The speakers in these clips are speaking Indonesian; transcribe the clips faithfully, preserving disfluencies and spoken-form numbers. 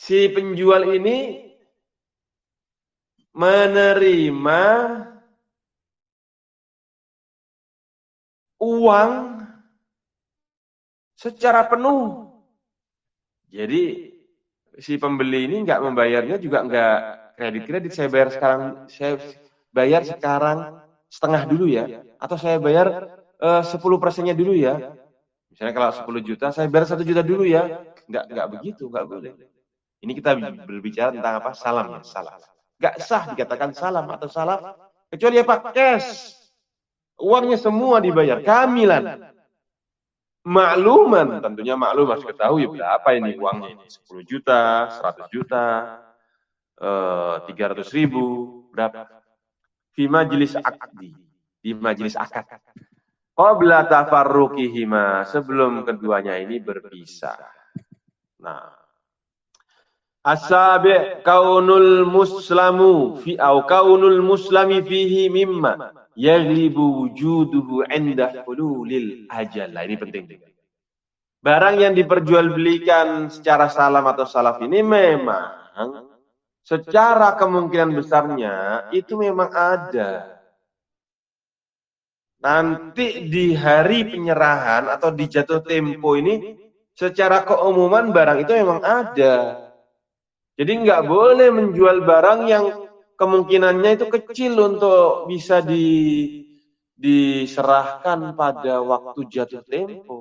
si penjual ini menerima uang secara penuh. Jadi si pembeli ini nggak membayarnya juga nggak kredit-kredit, saya bayar sekarang, saya bayar sekarang setengah dulu ya, atau saya bayar uh, sepuluh persennya dulu ya. Misalnya kalau sepuluh juta, saya bayar satu juta dulu ya. Nggak, nggak begitu, nggak boleh. Ini kita berbicara tentang apa? Salam ya, salam. Nggak sah dikatakan salam atau salaf, kecuali apa? Cash. Uangnya semua dibayar, kamilan. Makluman, tentunya maklum harus ketahui berapa ini uangnya ini. sepuluh juta, seratus juta, tiga ratus ribu, berapa? Fi majlis akdi, di majlis akad. Qabla tafarruqihima, sebelum keduanya ini berpisah. Nah, asabi kaunul muslamu fi au kaunul muslami fihi mimma yaghlibu wujuduhu 'inda hululil ajal. Nah, ini penting. Barang yang diperjualbelikan secara salam atau salaf ini memang secara kemungkinan besarnya itu memang ada. Nanti di hari penyerahan atau di jatuh tempo ini secara keumuman barang itu memang ada. Jadi nggak boleh menjual barang yang kemungkinannya itu kecil untuk bisa di, diserahkan pada waktu jatuh tempo.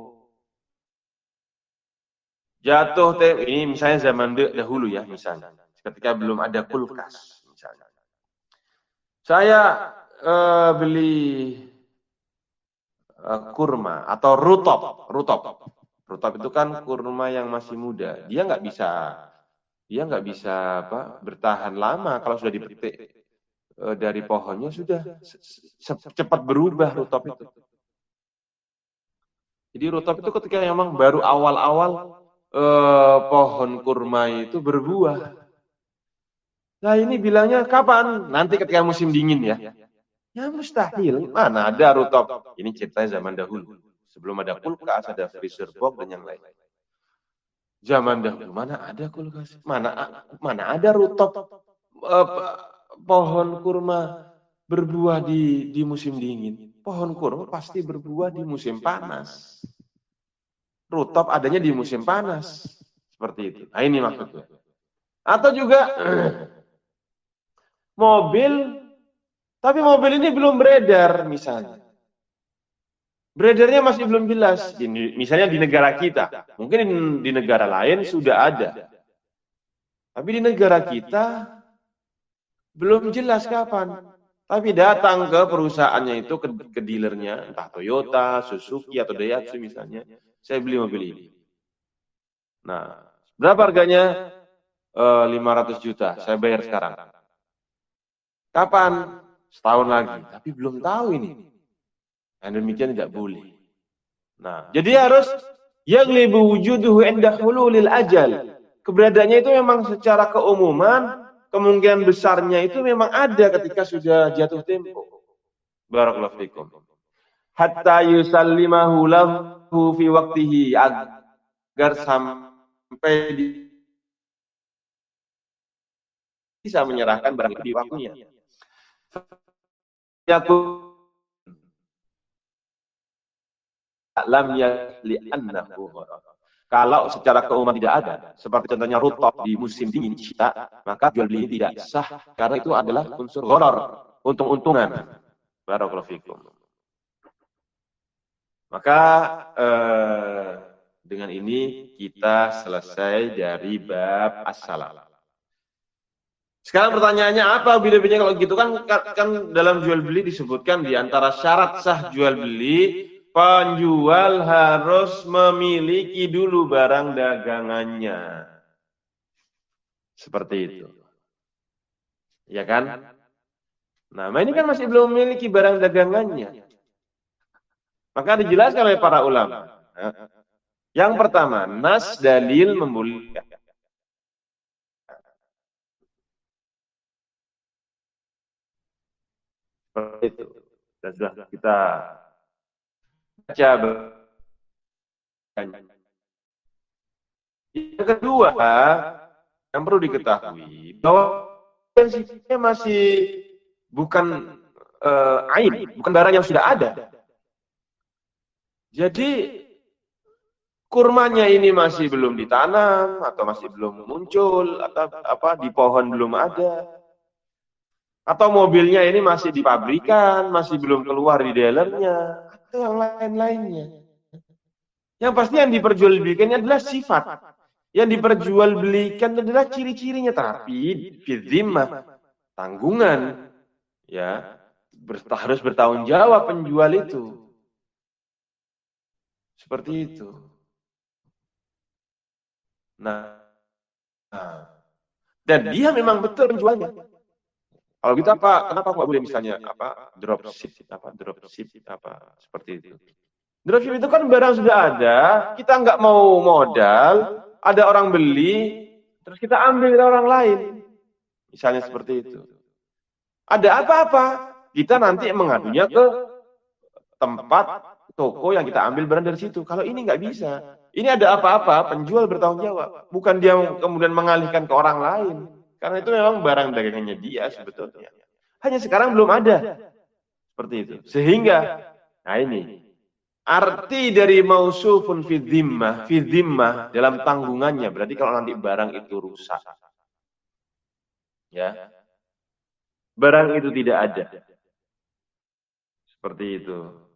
Jatuh tempo ini misalnya zaman dahulu ya, misalnya ketika belum ada kulkas misalnya. Saya eh, beli eh, kurma atau rutop, rutop. Rutop itu kan kurma yang masih muda. Dia nggak bisa dia nggak bisa apa bertahan lama kalau sudah dipetik e, dari pohonnya, sudah cepat berubah rutop itu. Jadi rutop itu ketika memang baru awal-awal e, pohon kurma itu berbuah. Nah ini bilangnya kapan? Nanti ketika musim dingin ya. Ya mustahil, mana ada rutop. Ini ceritanya zaman dahulu. Sebelum ada kulkas, ada freezer box dan yang lain. Zaman dahulu mana ada kulkas, mana mana ada rutop eh, pohon kurma berbuah di di musim dingin. Pohon kurma pasti berbuah di musim panas. Rutop adanya di musim panas. Seperti itu. Nah, ini maksudnya. Atau juga mobil, tapi mobil ini belum beredar misalnya. Beredarnya masih belum jelas. Misalnya di negara kita, mungkin di negara lain sudah ada. Tapi di negara kita belum jelas kapan. Tapi datang ke perusahaannya itu, ke, ke dealernya, entah Toyota, Suzuki, atau Daihatsu misalnya. Saya beli mobil ini. Nah, berapa harganya? E, lima ratus juta. Saya bayar sekarang. Kapan? Setahun lagi. Tapi belum tahu ini. Dan demikian tidak boleh. Nah, jadi harus yang lebih wujuduhu inda hululil ajal. Keberadaannya itu memang secara keumuman, kemungkinan besarnya itu memang ada ketika sudah jatuh tempo. Barakallahu fikum. Hatta yusallimahu lahu fi waqtihi, agar sampai bisa menyerahkan barang itu di waktunya. Lam yasli annahu gharar. Kalau secara keumuman tidak ada, seperti contohnya rutop di musim dingin kita, maka jual beli tidak sah karena itu adalah unsur gharar, untung-untungan. Barakallahu fikum. Maka eh, dengan ini kita selesai dari bab as-salam. Sekarang pertanyaannya apa bedanya kalau gitu kan, kan dalam jual beli disebutkan di antara syarat sah jual beli, penjual harus memiliki dulu barang dagangannya. Seperti itu. Ya kan? Nah, ini kan masih belum memiliki barang dagangannya. Maka dijelaskan oleh para ulama. Yang pertama, nas dalil membolehkan. Seperti itu. Dan sudah kita baca. Yang kedua, yang perlu diketahui bahwa sifatnya masih bukan uh, aib, bukan barang yang sudah ada. Jadi kurmanya ini masih belum ditanam atau masih belum muncul atau apa di pohon belum ada. Atau mobilnya ini masih di pabrikan, masih belum keluar di dealernya, atau yang lain-lainnya. Yang pasti yang diperjualbelikan adalah sifat. Yang diperjualbelikan adalah ciri-cirinya, tapi fidzimah, tanggungan, ya ber, harus bertanggung jawab penjual itu. Seperti itu. Nah, nah. Dan dia memang betul penjualnya. Kalau gitu apa? Kenapa nggak boleh misalnya apa dropship, apa dropship, apa seperti itu? Dropship itu kan barang sudah ada, kita nggak mau modal, ada orang beli, terus kita ambil dari orang lain, misalnya seperti itu. Ada apa-apa, kita nanti mengadunya ke tempat toko yang kita ambil barang dari situ. Kalau ini nggak bisa, ini ada apa-apa, penjual bertanggung jawab, bukan dia kemudian mengalihkan ke orang lain. Karena itu memang barang dagangannya dia sebetulnya. Hanya sekarang belum ada. Seperti itu. Sehingga, nah ini, arti dari mausufun fi dhimmah, fi dhimmah dalam tanggungannya, berarti kalau nanti barang itu rusak. Ya. Barang itu tidak ada. Seperti itu.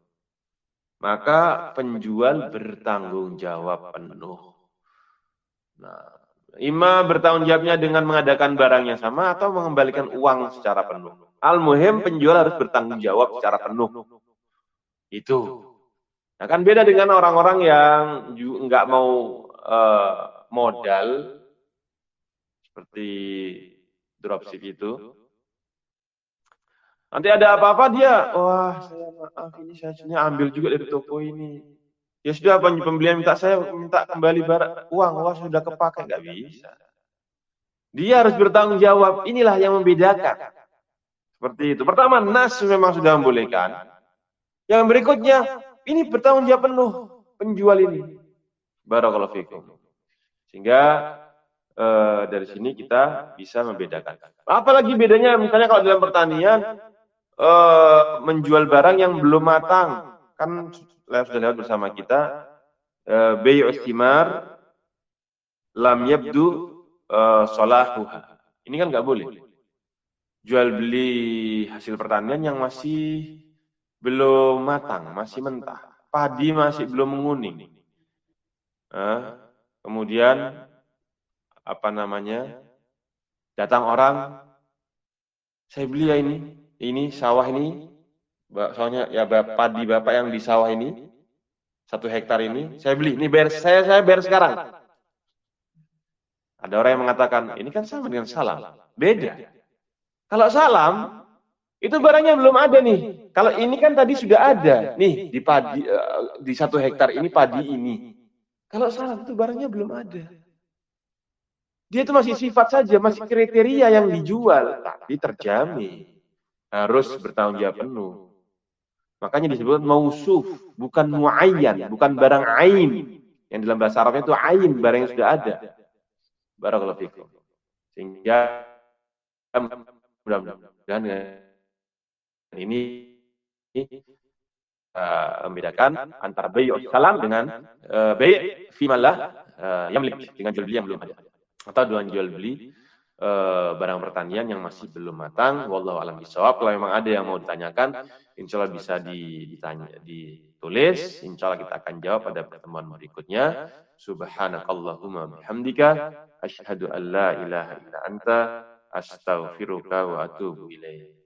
Maka penjual bertanggung jawab penuh. Nah, ima bertanggung jawabnya dengan mengadakan barangnya sama atau mengembalikan uang secara penuh. Al-muhim penjual harus bertanggung jawab secara penuh. Itu. Nah kan beda dengan orang-orang yang nggak mau uh, modal seperti dropship itu. Nanti ada apa-apa dia, wah saya maaf ini saya sudah ambil juga dari toko ini. Ya sudah pembelian minta saya minta kembali barang uang, wah sudah kepakai, nggak bisa. Dia harus bertanggung jawab. Inilah yang membedakan. Seperti itu. Pertama, nas memang sudah membolehkan. Yang berikutnya, ini bertanggung jawab penuh penjual ini. Barakallahu fikum. Sehingga eh, dari sini kita bisa membedakan. Apalagi bedanya misalnya kalau dalam pertanian eh, menjual barang yang belum matang. Kan sudah lewat bersama kita. Eh, Bayu istimar lam yabdu uh, solahuha. Ini kan nggak boleh. Jual beli hasil pertanian yang masih belum matang, masih mentah. Padi masih belum menguning. Nah, kemudian apa namanya? Datang orang, saya beli ya ini, ini sawah ini, soalnya ya padi bapak yang di sawah ini, satu hektar ini, saya beli, ini bayar saya saya bayar sekarang. Ada orang yang mengatakan, ini kan sama dengan salam. Beda. Kalau salam, itu barangnya belum ada nih. Kalau ini kan tadi sudah ada. Nih, di padi di satu hektar ini padi ini. Kalau salam itu barangnya belum ada. Dia itu masih sifat saja, masih kriteria yang dijual. Tapi terjamin. Harus bertanggung jawab penuh. Makanya disebut mausuf, bukan muayyan, bukan barang ain. Yang dalam bahasa Arabnya itu ain, barang yang sudah ada. Barakallahu fikum. Sehingga mudah-mudahan ini uh, membedakan antara bayi salam dengan uh, bayi fimalah uh, yamlik, dengan jual beli yang belum ada, atau dengan jual beli uh, barang pertanian yang masih belum matang. Wallahu a'lam bishawab. Kalau memang ada yang mau ditanyakan, insya Allah bisa ditanya, ditulis. Insya Allah kita akan jawab pada pertemuan berikutnya. Subhanakallahumma bihamdika asyhadu an la ilaha illa anta astaghfiruka wa atubu ilaik.